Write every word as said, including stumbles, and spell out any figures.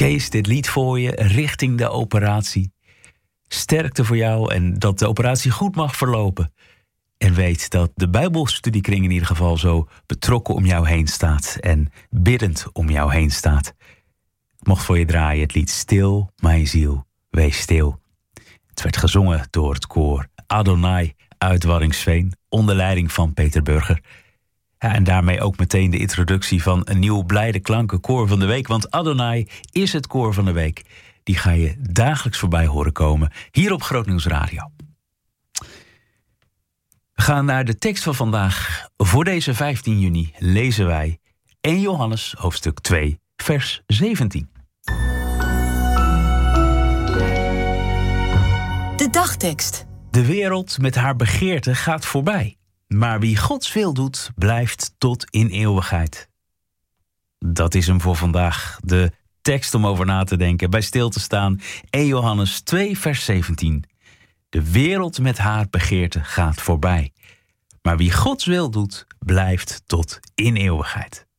Kees, dit lied voor je richting de operatie. Sterkte voor jou en dat de operatie goed mag verlopen. En weet dat de Bijbelstudiekring in ieder geval zo betrokken om jou heen staat en biddend om jou heen staat. Ik mocht voor je draaien het lied Stil, mijn ziel, wees stil. Het werd gezongen door het koor Adonai uit Waddinxveen onder leiding van Peter Burger. Ja, en daarmee ook meteen de introductie van een nieuw Blijde Klanken koor van de week. Want Adonai is het koor van de week. Die ga je dagelijks voorbij horen komen hier op Groot Nieuws Radio. We gaan naar de tekst van vandaag. Voor deze vijftien juni lezen wij eerste Johannes hoofdstuk twee, vers zeventien. De dagtekst. De wereld met haar begeerte gaat voorbij. Maar wie Gods wil doet, blijft tot in eeuwigheid. Dat is hem voor vandaag. De tekst om over na te denken, bij stil te staan. eerste Johannes twee, vers zeventien. De wereld met haar begeerte gaat voorbij. Maar wie Gods wil doet, blijft tot in eeuwigheid.